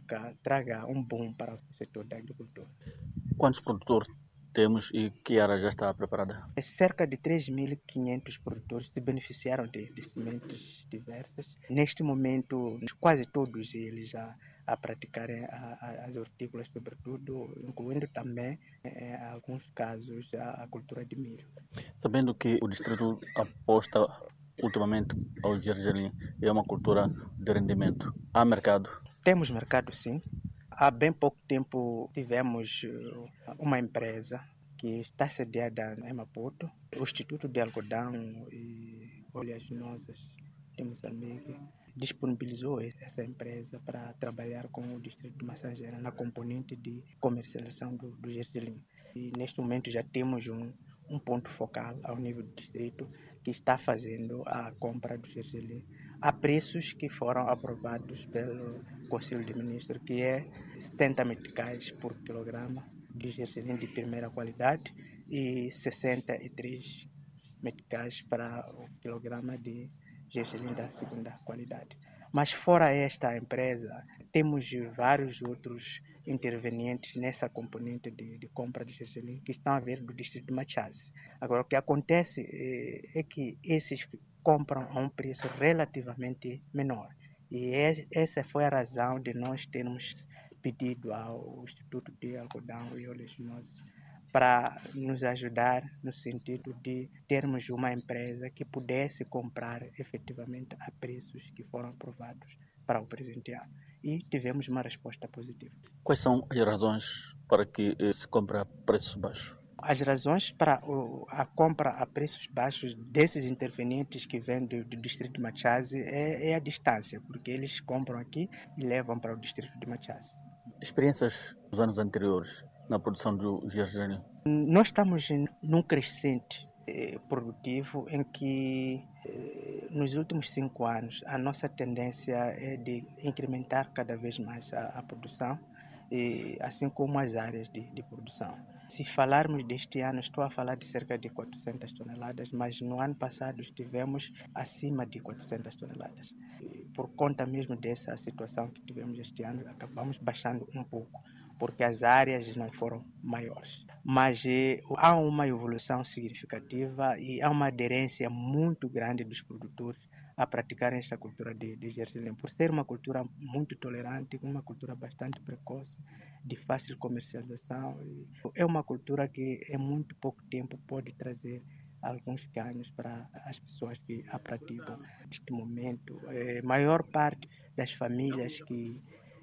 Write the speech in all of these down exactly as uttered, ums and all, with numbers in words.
África traga um boom para o setor da agricultura. Quantos produtores temos e que área já está preparada? Cerca de três mil e quinhentos produtores se beneficiaram de, de sementes diversas. Neste momento, quase todos eles já a praticarem a, a, as hortícolas, sobretudo, incluindo também, em alguns casos, a, a cultura de milho. Sabendo que o distrito aposta ultimamente ao gergelim, é uma cultura de rendimento. Há mercado? Temos mercado, sim. Há bem pouco tempo tivemos uma empresa que está sediada em Maputo, o Instituto de Algodão e Oleaginosas de Moçambique disponibilizou essa empresa para trabalhar com o distrito de Massangena na componente de comercialização do, do gergelim. E neste momento já temos um, um ponto focal ao nível do distrito que está fazendo a compra do gergelim a preços que foram aprovados pelo Conselho de Ministros, que é setenta meticais por quilograma de gergelim de primeira qualidade e sessenta e três meticais para o quilograma de gergelim da segunda qualidade. Mas fora esta empresa, temos vários outros intervenientes nessa componente de, de compra de gergelim que estão a vir do distrito de Machase. Agora, o que acontece é, é que esses compram a um preço relativamente menor. E essa foi a razão de nós termos pedido ao Instituto de Algodão e Oleaginosas para nos ajudar no sentido de termos uma empresa que pudesse comprar efetivamente a preços que foram aprovados para o presente ano. E tivemos uma resposta positiva. Quais são as razões para que se compre a preços baixos? As razões para a compra a preços baixos desses intervenientes que vêm do, do distrito de Machase é, é a distância, porque eles compram aqui e levam para o distrito de Machase. Experiências dos anos anteriores na produção do gergelim? Nós estamos num crescente eh, produtivo em que eh, nos últimos cinco anos a nossa tendência é de incrementar cada vez mais a, a produção, e, assim como as áreas de, de produção. Se falarmos deste ano, estou a falar de cerca de quatrocentas toneladas, mas no ano passado estivemos acima de quatrocentas toneladas. E por conta mesmo dessa situação que tivemos este ano, acabamos baixando um pouco, porque as áreas não foram maiores. Mas eh, há uma evolução significativa e há uma aderência muito grande dos produtores a praticarem esta cultura de, de gergelim, por ser uma cultura muito tolerante, uma cultura bastante precoce, de fácil comercialização. É uma cultura que em muito pouco tempo pode trazer alguns ganhos para as pessoas que a praticam neste momento. A maior parte das famílias que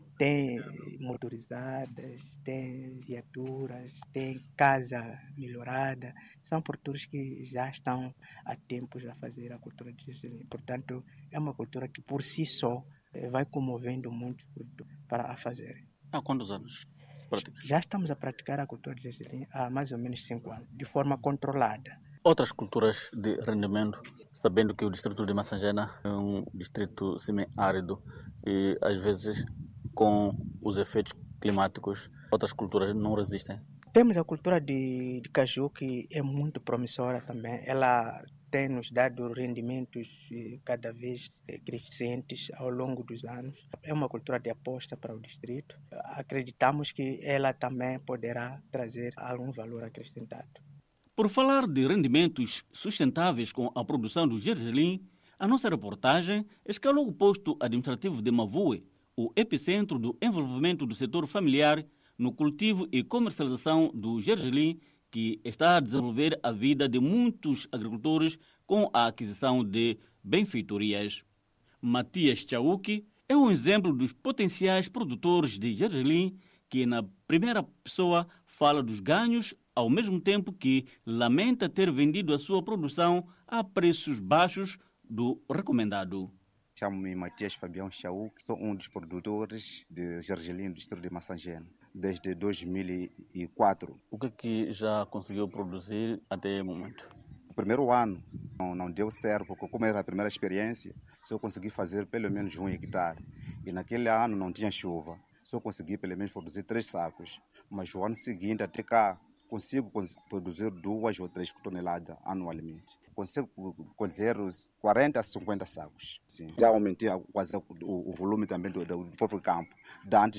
tem motorizadas, tem viaturas, tem casa melhorada, são produtores que já estão há tempos a fazer a cultura de gergelim. Portanto, é uma cultura que por si só vai comovendo muitos produtores para a fazerem. Há quantos anos pratica? Já estamos a praticar a cultura de gergelim há mais ou menos cinco anos, de forma controlada. Outras culturas de rendimento, sabendo que o distrito de Massangena é um distrito semi-árido e às vezes com os efeitos climáticos, outras culturas não resistem. Temos a cultura de, de caju, que é muito promissora também. Ela tem nos dado rendimentos cada vez crescentes ao longo dos anos. É uma cultura de aposta para o distrito. Acreditamos que ela também poderá trazer algum valor acrescentado. Por falar de rendimentos sustentáveis com a produção do gergelim, a nossa reportagem escalou o posto administrativo de Mavue, o epicentro do envolvimento do setor familiar no cultivo e comercialização do gergelim, que está a desenvolver a vida de muitos agricultores com a aquisição de benfeitorias. Matias Chauki é um exemplo dos potenciais produtores de gergelim que, na primeira pessoa, fala dos ganhos, ao mesmo tempo que lamenta ter vendido a sua produção a preços baixos do recomendado. Chamo-me Matias Fabião Chauki, sou um dos produtores de gergelim do distrito de Massangena desde dois mil e quatro. O que é que já conseguiu produzir até o momento? O primeiro ano não, não deu certo, porque como era a primeira experiência, só consegui fazer pelo menos um hectare. E naquele ano não tinha chuva, só consegui pelo menos produzir três sacos. Mas o ano seguinte, até cá, consigo produzir duas ou três toneladas anualmente. Consigo colher os quarenta a cinquenta sacos. Sim. Já aumentei quase o, o volume também do, do próprio campo. Da antes